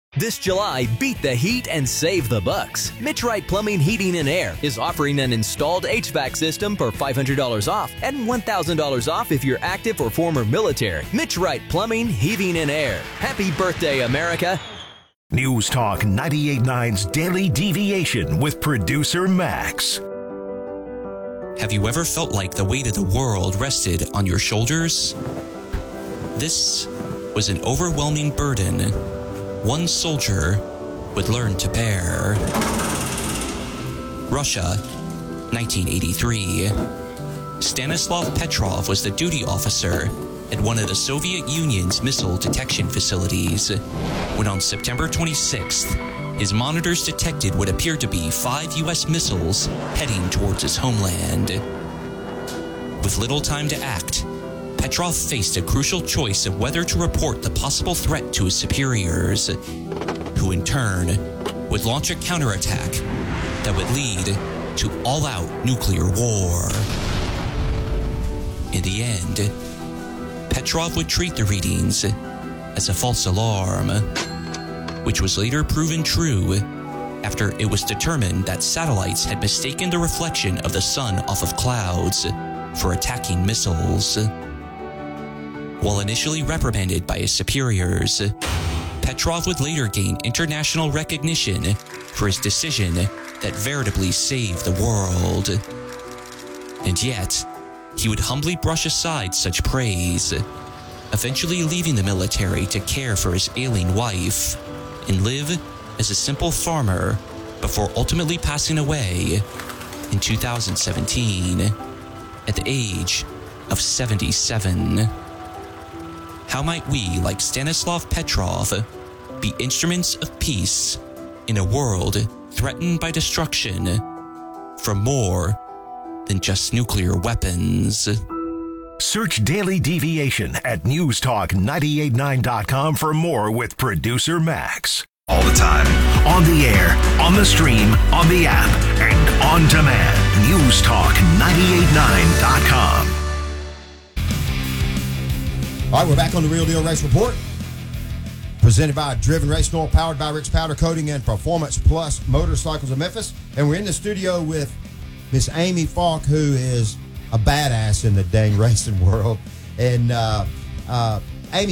This July, beat the heat and save the bucks. Mitch Wright Plumbing, Heating, and Air is offering an installed HVAC system for $500 off and $1,000 off if you're active or former military. Mitch Wright Plumbing, Heating, and Air. Happy birthday, America. News Talk 98.9's Daily Deviation with producer Max. Have you ever felt like the weight of the world rested on your shoulders? This was an overwhelming burden one soldier would learn to bear. Russia, 1983. Stanislav Petrov was the duty officer at one of the Soviet Union's missile detection facilities when on September 26th, his monitors detected what appeared to be 5 U.S. missiles heading towards his homeland. With little time to act, Petrov faced a crucial choice of whether to report the possible threat to his superiors, who in turn would launch a counterattack that would lead to all-out nuclear war. In the end, Petrov would treat the readings as a false alarm, which was later proven true after it was determined that satellites had mistaken the reflection of the sun off of clouds for attacking missiles. While initially reprimanded by his superiors, Petrov would later gain international recognition for his decision that veritably saved the world. And yet, he would humbly brush aside such praise, eventually leaving the military to care for his ailing wife and live as a simple farmer before ultimately passing away in 2017 at the age of 77. How might we, like Stanislav Petrov, be instruments of peace in a world threatened by destruction from more than just nuclear weapons? Search Daily Deviation at newstalk989.com for more with producer Max. All the time, on the air, on the stream, on the app, and on demand. Newstalk989.com. All right, we're back on the Real Deal Race Report, presented by Driven Racing Oil, powered by Rick's Powder Coating and Performance Plus Motorcycles of Memphis. And we're in the studio with Miss Amy Falk, who is a badass in the dang racing world. And Amy,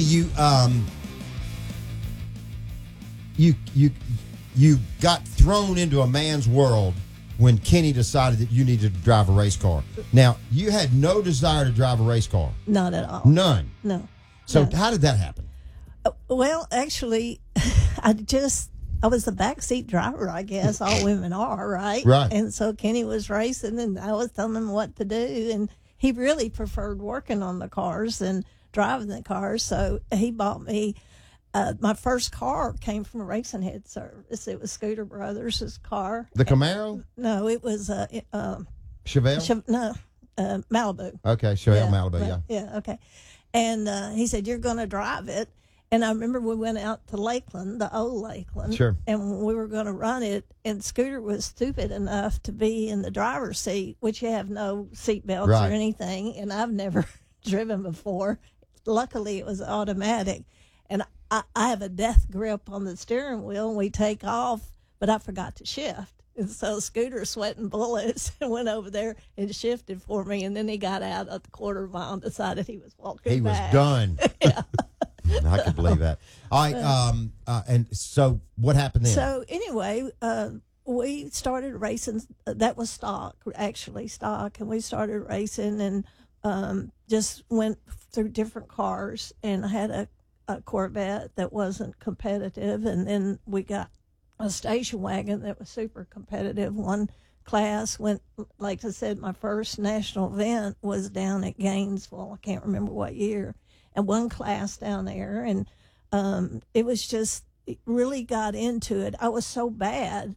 you got thrown into a man's world when Kenny decided that you needed to drive a race car. Now, you had no desire to drive a race car. Not at all. None. No. So no. How did that happen? Well, actually, I was the backseat driver, I guess. All women are, right? Right. And so Kenny was racing, and I was telling him what to do. And he really preferred working on the cars than driving the cars. So he bought me. My first car came from a Racing Head service. It was Scooter Brothers' car. The Camaro? No, it was Chevelle? Malibu. Okay, Chevelle Malibu, yeah. Yeah, okay. And he said, "You're going to drive it." And I remember we went out to Lakeland, the old Lakeland. Sure. And we were going to run it, and Scooter was stupid enough to be in the driver's seat, which you have no seat belts right. or anything, and I've never driven before. Luckily, it was automatic. And I have a death grip on the steering wheel, and we take off, but I forgot to shift. And so Scooter, sweating bullets, went over there and shifted for me, and then he got out at the quarter mile and decided he was walking back. He was done. Yeah. I can believe that. All right, and so what happened then? So anyway, we started racing. That was stock, and we started racing and just went through different cars, and I had a Corvette that wasn't competitive, and then we got a station wagon that was super competitive. One class went, like I said, my first national event was down at Gainesville. I can't remember what year, and one class down there, and it was just, it really got into it. I was so bad.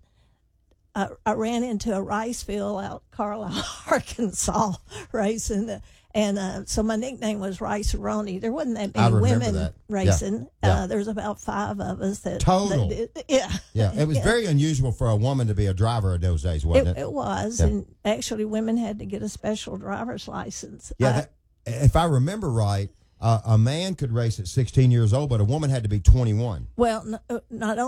I ran into a rice field out Carlisle, Arkansas, racing. And so my nickname was Rice-A-Roni. There wasn't that many women racing. Yeah. There's about 5 of us that total. That did, yeah. Yeah, it was very unusual for a woman to be a driver in those days, wasn't it? It was, and actually women had to get a special driver's license. Yeah, if I remember right, a man could race at 16 years old, but a woman had to be 21. Well, not